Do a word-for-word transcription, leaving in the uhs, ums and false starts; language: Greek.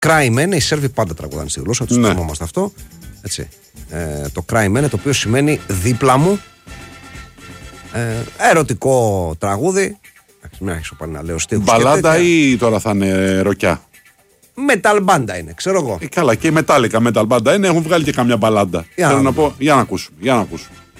Κράιμενε, οι Σέρβοι πάντα τραγουδάνε στη γλώσσα του, ναι. Το θυμόμαστε αυτό. Έτσι. Ε, το Κράιμενε, το οποίο σημαίνει δίπλα μου. Ε, ερωτικό τραγούδι. Μην άρχισω πάλι να λέω στίχους. Μπαλάντα ή τώρα θα είναι ροκιά? Metal μπάντα είναι, ξέρω εγώ. Ε, καλά, και η μετάλλικα metal μπάντα είναι, έχουν βγάλει και καμιά μπαλάντα. Για Θέλω να, να πω, για να ακούσουμε. Για να ακούσουμε.